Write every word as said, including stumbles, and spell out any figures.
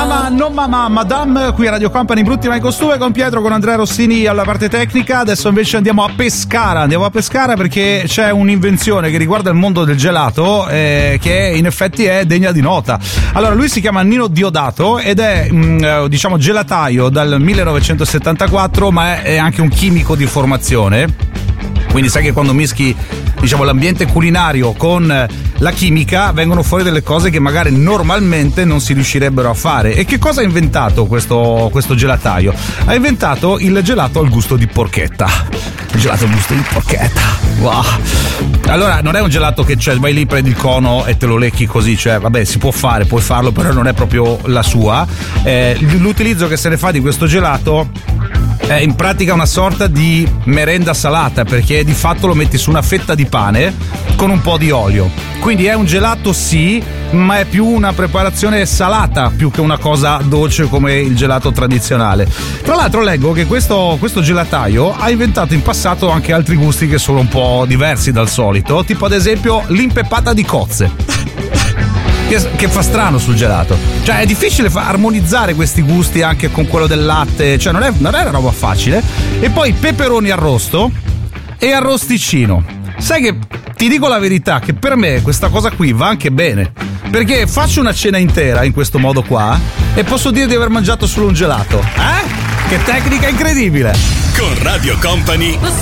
Mamma, non mamma, madame, qui a Radio Company, Brutti ma in costume, con Pietro, con Andrea Rossini alla parte tecnica. Adesso invece andiamo a Pescara, andiamo a Pescara perché c'è un'invenzione che riguarda il mondo del gelato eh, che in effetti è degna di nota. Allora, lui si chiama Nino Diodato ed è mh, diciamo gelataio dal millenovecentosettantaquattro, ma è anche un chimico di formazione. Quindi sai che quando mischi, diciamo, l'ambiente culinario con la chimica vengono fuori delle cose che magari normalmente non si riuscirebbero a fare. E che cosa ha inventato questo, questo gelataio? Ha inventato il gelato al gusto di porchetta. Il gelato al gusto di porchetta. Wow. Allora, non è un gelato che cioè, vai lì, prendi il cono e te lo lecchi così, cioè vabbè, si può fare, puoi farlo, però non è proprio la sua. Eh, l'utilizzo che se ne fa di questo gelato è in pratica una sorta di merenda salata, perché di fatto lo metti su una fetta di pane con un po' di olio. Quindi è un gelato sì, ma è più una preparazione salata più che una cosa dolce come il gelato tradizionale. Tra l'altro leggo che questo, questo gelataio ha inventato in passato anche altri gusti che sono un po' diversi dal solito, tipo ad esempio l'impeppata di cozze. Che fa strano sul gelato, cioè è difficile fa- armonizzare questi gusti anche con quello del latte, cioè non è, non è una roba facile. E poi peperoni arrosto e arrosticino. Sai che ti dico la verità che per me questa cosa qui va anche bene, perché faccio una cena intera in questo modo qua e posso dire di aver mangiato solo un gelato. Eh? Che tecnica incredibile! Con Radio Company